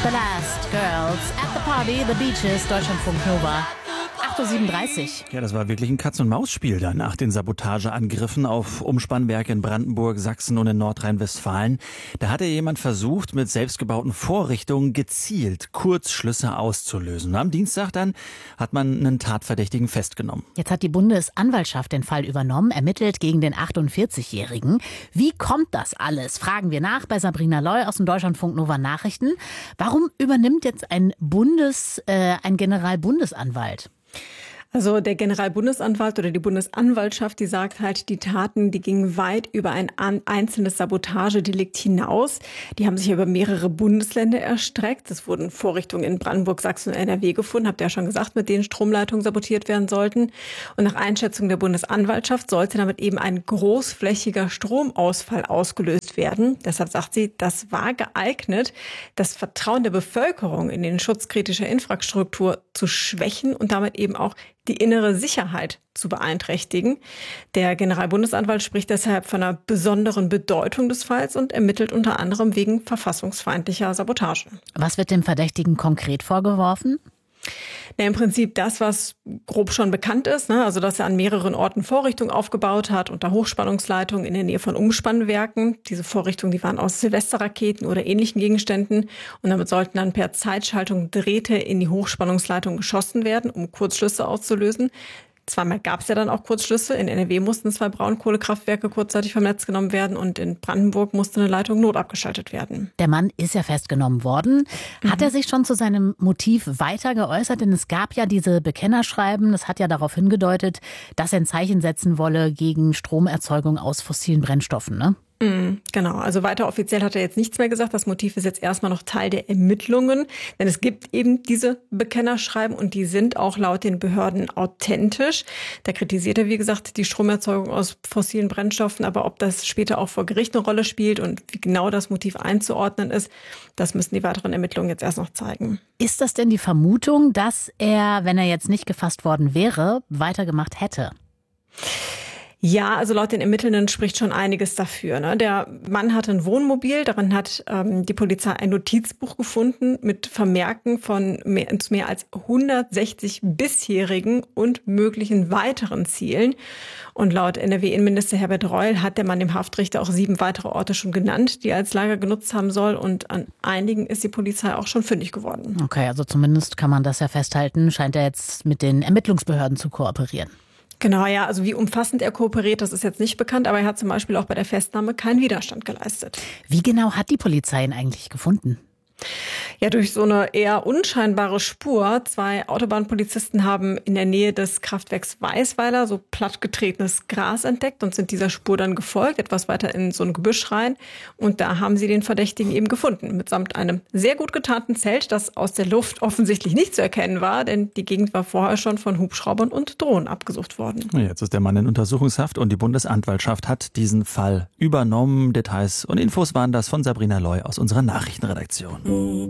The Last Girls at the Party, The Beaches, Deutschlandfunk Nova. 8:37 Uhr. Ja, das war wirklich ein Katz-und-Maus-Spiel da nach den Sabotageangriffen auf Umspannwerke in Brandenburg, Sachsen und in Nordrhein-Westfalen. Da hatte jemand versucht, mit selbstgebauten Vorrichtungen gezielt Kurzschlüsse auszulösen. Und am Dienstag dann hat man einen Tatverdächtigen festgenommen. Jetzt hat die Bundesanwaltschaft den Fall übernommen, ermittelt gegen den 48-Jährigen. Wie kommt das alles? Fragen wir nach bei Sabrina Loy aus dem Deutschlandfunk Nova Nachrichten. Warum übernimmt jetzt ein Generalbundesanwalt? Also der Generalbundesanwalt oder die Bundesanwaltschaft, die sagt halt, die Taten, die gingen weit über ein einzelnes Sabotagedelikt hinaus. Die haben sich über mehrere Bundesländer erstreckt. Es wurden Vorrichtungen in Brandenburg, Sachsen und NRW gefunden, habt ihr ja schon gesagt, mit denen Stromleitungen sabotiert werden sollten. Und nach Einschätzung der Bundesanwaltschaft sollte damit eben ein großflächiger Stromausfall ausgelöst werden. Deshalb sagt sie, das war geeignet, das Vertrauen der Bevölkerung in den Schutz kritischer Infrastruktur zu schwächen und damit eben auch die innere Sicherheit zu beeinträchtigen. Der Generalbundesanwalt spricht deshalb von einer besonderen Bedeutung des Falls und ermittelt unter anderem wegen verfassungsfeindlicher Sabotage. Was wird dem Verdächtigen konkret vorgeworfen? Im Prinzip das, was grob schon bekannt ist, ne? Also dass er an mehreren Orten Vorrichtungen aufgebaut hat, unter Hochspannungsleitungen in der Nähe von Umspannwerken. Diese Vorrichtungen, die waren aus Silvesterraketen oder ähnlichen Gegenständen. Und damit sollten dann per Zeitschaltung Drähte in die Hochspannungsleitung geschossen werden, um Kurzschlüsse auszulösen. Zweimal gab es ja dann auch Kurzschlüsse. In NRW mussten 2 Braunkohlekraftwerke kurzzeitig vom Netz genommen werden und in Brandenburg musste eine Leitung notabgeschaltet werden. Der Mann ist ja festgenommen worden. Hat er sich schon zu seinem Motiv weiter geäußert? Denn es gab ja diese Bekennerschreiben. Das hat ja darauf hingedeutet, dass er ein Zeichen setzen wolle gegen Stromerzeugung aus fossilen Brennstoffen, ne? Genau, also weiter offiziell hat er jetzt nichts mehr gesagt. Das Motiv ist jetzt erstmal noch Teil der Ermittlungen, denn es gibt eben diese Bekennerschreiben und die sind auch laut den Behörden authentisch. Da kritisiert er, wie gesagt, die Stromerzeugung aus fossilen Brennstoffen, aber ob das später auch vor Gericht eine Rolle spielt und wie genau das Motiv einzuordnen ist, das müssen die weiteren Ermittlungen jetzt erst noch zeigen. Ist das denn die Vermutung, dass er, wenn er jetzt nicht gefasst worden wäre, weitergemacht hätte? Ja, also laut den Ermittelnden spricht schon einiges dafür. Ne? Der Mann hatte ein Wohnmobil, darin hat die Polizei ein Notizbuch gefunden mit Vermerken von mehr als 160 bisherigen und möglichen weiteren Zielen. Und laut NRW-Innenminister Herbert Reul hat der Mann dem Haftrichter auch 7 weitere Orte schon genannt, die er als Lager genutzt haben soll. Und an einigen ist die Polizei auch schon fündig geworden. Okay, also zumindest kann man das ja festhalten, scheint er jetzt mit den Ermittlungsbehörden zu kooperieren. Genau, ja, also wie umfassend er kooperiert, das ist jetzt nicht bekannt, aber er hat zum Beispiel auch bei der Festnahme keinen Widerstand geleistet. Wie genau hat die Polizei ihn eigentlich gefunden? Ja, durch so eine eher unscheinbare Spur. 2 Autobahnpolizisten haben in der Nähe des Kraftwerks Weißweiler so plattgetretenes Gras entdeckt und sind dieser Spur dann gefolgt, etwas weiter in so ein Gebüsch rein. Und da haben sie den Verdächtigen eben gefunden, mitsamt einem sehr gut getarnten Zelt, das aus der Luft offensichtlich nicht zu erkennen war, denn die Gegend war vorher schon von Hubschraubern und Drohnen abgesucht worden. Jetzt ist der Mann in Untersuchungshaft und die Bundesanwaltschaft hat diesen Fall übernommen. Details und Infos waren das von Sabrina Loy aus unserer Nachrichtenredaktion.